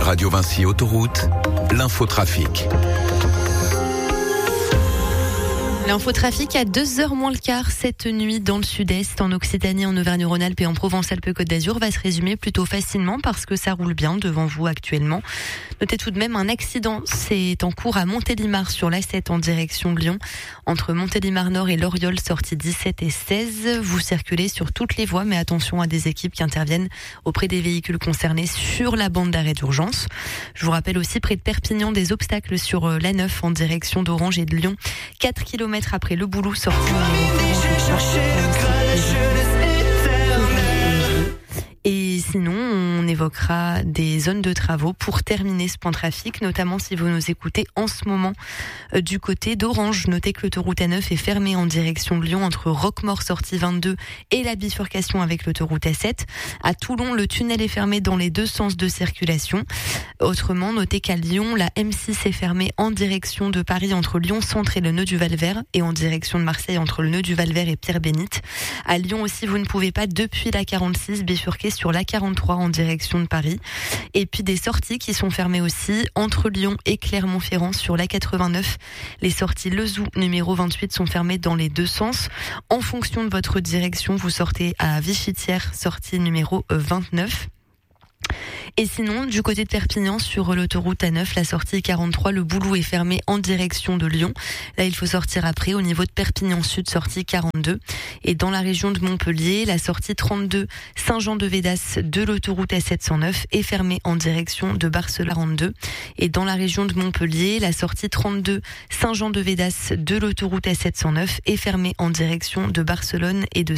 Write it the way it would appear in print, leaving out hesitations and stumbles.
Radio Vinci Autoroute, l'infotrafic. L'infotrafic à 2h moins le quart cette nuit dans le sud-est, en Occitanie, en Auvergne-Rhône-Alpes et en Provence-Alpes-Côte d'Azur va se résumer plutôt facilement parce que ça roule bien devant vous actuellement. Notez tout de même un accident, c'est en cours à Montélimar sur l'A7 en direction de Lyon. Entre Montélimar Nord et Loriol, sortie 17 et 16, vous circulez sur toutes les voies, mais attention à des équipes qui interviennent auprès des véhicules concernés sur la bande d'arrêt d'urgence. Je vous rappelle aussi près de Perpignan des obstacles sur l'A9 en direction d'Orange et de Lyon. 4 km après le Boulou, sortie Et sinon, on évoquera des zones de travaux pour terminer ce point trafic, notamment si vous nous écoutez en ce moment du côté d'Orange. Notez que l'autoroute A9 est fermée en direction de Lyon entre Roquemort sortie 22 et la bifurcation avec l'autoroute A7. À Toulon, le tunnel est fermé dans les deux sens de circulation. Autrement, notez qu'à Lyon, la M6 est fermée en direction de Paris entre Lyon Centre et le nœud du Val-Vert et en direction de Marseille entre le nœud du Val-Vert et Pierre-Bénite. À Lyon aussi, vous ne pouvez pas depuis la 46 bifurquer sur la 43 en direction de Paris. Et puis des sorties qui sont fermées aussi entre Lyon et Clermont-Ferrand sur la 89. Les sorties Lezoux numéro 28 sont fermées dans les deux sens. En fonction de votre direction, vous sortez à Vichy-Thiers, sortie numéro 29. Et sinon, du côté de Perpignan, sur l'autoroute A9, la sortie 43, le Boulou est fermé en direction de Lyon. Là, il faut sortir après. Au niveau de Perpignan Sud, sortie 42. Et dans la région de Montpellier, la sortie 32, Saint-Jean-de-Védas de l'autoroute A709 est fermée en direction de Barcelone 42. Et dans la région de Montpellier, la sortie 32, Saint-Jean-de-Védas de l'autoroute A709 est fermée en direction de Barcelone et de